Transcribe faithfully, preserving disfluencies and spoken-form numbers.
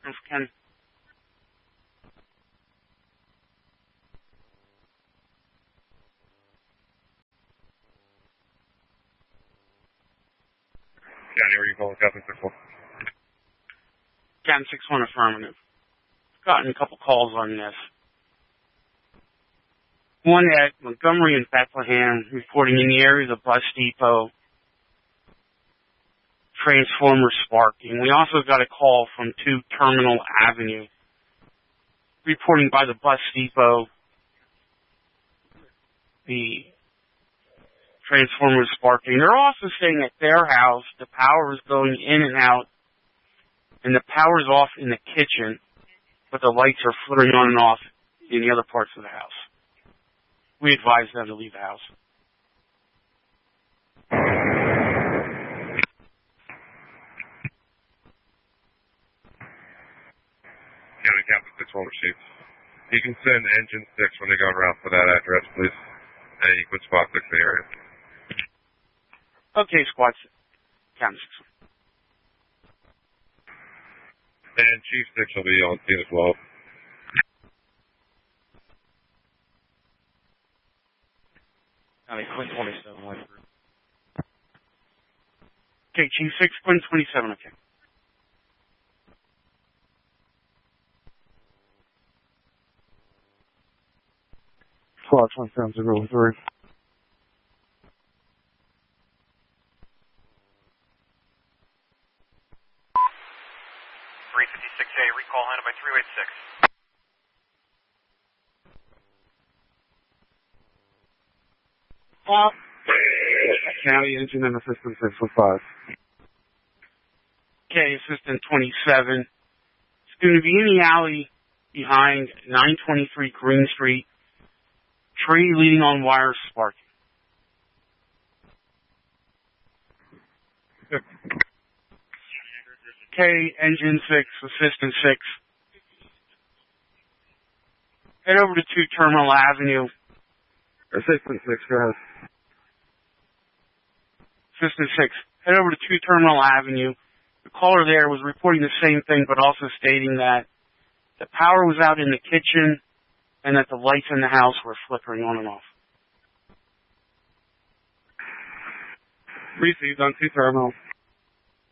looking for Ken. County, where are you calling? Captain six one. Captain six one affirmative. I've gotten a couple calls on this. One at Montgomery and Bethlehem, reporting in the area of the bus depot, transformer sparking. We also got a call from two Terminal Avenue, reporting by the bus depot, the transformer sparking. They're also saying at their house, the power is going in and out, and the power is off in the kitchen, but the lights are flittering on and off in the other parts of the house. We advise them to leave the house. County Captain six one received. You can send Engine six when they go around for that address, please. And you can put Spot six in the area. Okay, Squad Captain six one. And Chief six will be on scene as well. Okay, Quinn twenty-seven, one through. Okay, Chief six, Quinn twenty-seven, okay. Squad twenty-seven, zero, three. three fifty-six A, recall handled by three eight six. Uh, County Engine and Assistant six one five. Okay, Assistant twenty-seven. It's going to be in the alley behind nine twenty-three Green Street. Tree leading on wires sparking. Okay, Engine six, Assistant six. Head over to two Terminal Avenue. Assistant six, go ahead. Assistant six, head over to two Terminal Avenue. The caller there was reporting the same thing, but also stating that the power was out in the kitchen and that the lights in the house were flickering on and off. Received on two Terminals.